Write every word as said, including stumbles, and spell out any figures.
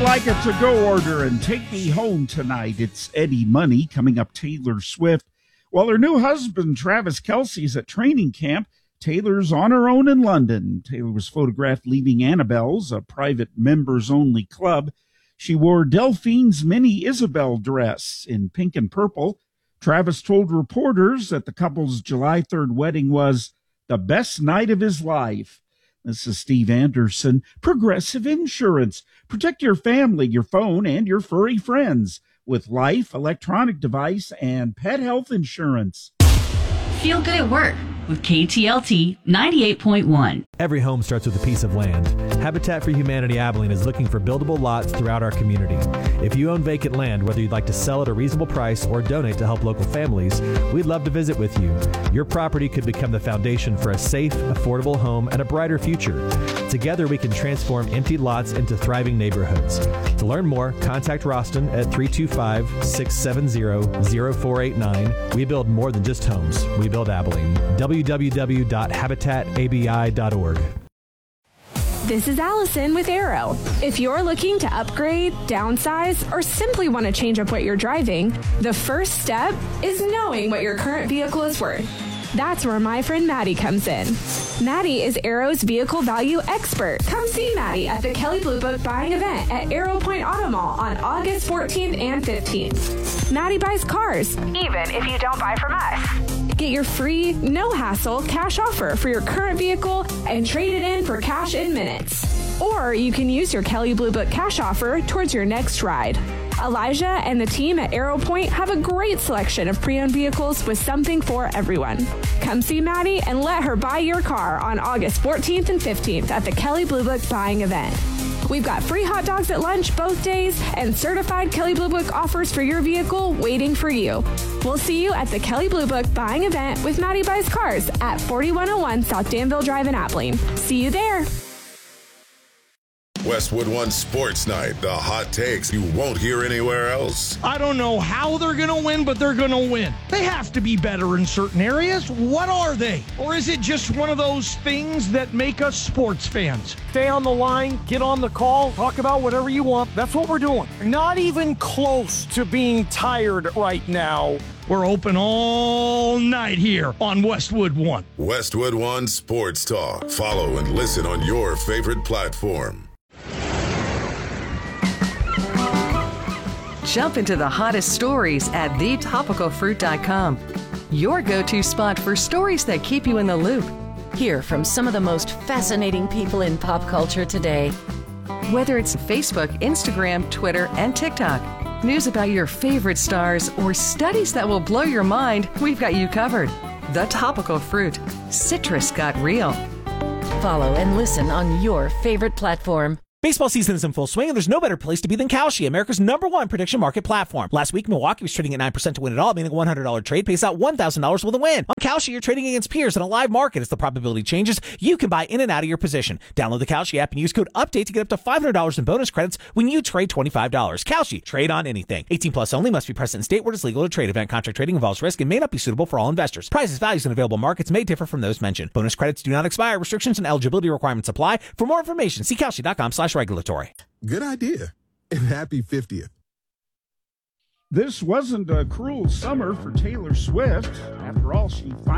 like a to-go order and take me home tonight. It's Eddie Money coming up Taylor Swift. While her new husband, Travis Kelce, is at training camp, Taylor's on her own in London. Taylor was photographed leaving Annabelle's, a private members-only club. She wore Delphine's mini Isabel dress in pink and purple. Travis told reporters that the couple's July third wedding was the best night of his life. This is Steve Anderson. Progressive Insurance. Protect your family, your phone, and your furry friends with life, electronic device, and pet health insurance. Feel good at work with K T L T ninety-eight point one. Every home starts with a piece of land. Habitat for Humanity Abilene is looking for buildable lots throughout our community. If you own vacant land, whether you'd like to sell at a reasonable price or donate to help local families, we'd love to visit with you. Your property could become the foundation for a safe, affordable home and a brighter future. Together, we can transform empty lots into thriving neighborhoods. To learn more, contact Roston at three two five, six seven zero, zero four eight nine. We build more than just homes. We build Abilene. w w w dot habitat a b i dot org. This is Allison with Arrow. If you're looking to upgrade, downsize, or simply want to change up what you're driving, the first step is knowing what your current vehicle is worth. That's where my friend Maddie comes in. Maddie is Arrow's vehicle value expert. Come see Maddie at the Kelley Blue Book buying event at Arrow Point Auto Mall on August fourteenth and fifteenth. Maddie buys cars, even if you don't buy from us. Get your free, no-hassle cash offer for your current vehicle and trade it in for cash in minutes. Or you can use your Kelley Blue Book cash offer towards your next ride. Elijah and the team at Arrow Point have a great selection of pre-owned vehicles with something for everyone. Come see Maddie and let her buy your car on August fourteenth and fifteenth at the Kelley Blue Book buying event. We've got free hot dogs at lunch both days and certified Kelley Blue Book offers for your vehicle waiting for you. We'll see you at the Kelley Blue Book buying event with Maddie Buys Cars at forty-one oh one South Danville Drive in Abilene. See you there. Westwood One Sports Night, the hot takes you won't hear anywhere else. I don't know how they're going to win, but they're going to win. They have to be better in certain areas. What are they? Or is it just one of those things that make us sports fans? Stay on the line, get on the call, talk about whatever you want. That's what we're doing. Not even close to being tired right now. We're open all night here on Westwood One. Westwood One Sports Talk. Follow and listen on your favorite platform. Jump into the hottest stories at the topical fruit dot com. Your go-to spot for stories that keep you in the loop. Hear from some of the most fascinating people in pop culture today. Whether it's Facebook, Instagram, Twitter, and TikTok, news about your favorite stars, or studies that will blow your mind, we've got you covered. The Topical Fruit. Citrus got real. Follow and listen on your favorite platform. Baseball season is in full swing, and there's no better place to be than Kalshi, America's number one prediction market platform. Last week, Milwaukee was trading at nine percent to win it all, meaning a one hundred dollars trade pays out one thousand dollars with a win. On Kalshi, you're trading against peers in a live market. As the probability changes, you can buy in and out of your position. Download the Kalshi app and use code UPDATE to get up to five hundred dollars in bonus credits when you trade twenty-five dollars. Kalshi, trade on anything. eighteen plus only, must be present in state where it's legal to trade. Event contract trading involves risk and may not be suitable for all investors. Prices, values, and available markets may differ from those mentioned. Bonus credits do not expire. Restrictions and eligibility requirements apply. For more information, see Kalshi dot com slash regulatory. Good idea. And happy fiftieth. This wasn't a cruel summer for Taylor Swift. After all, she finally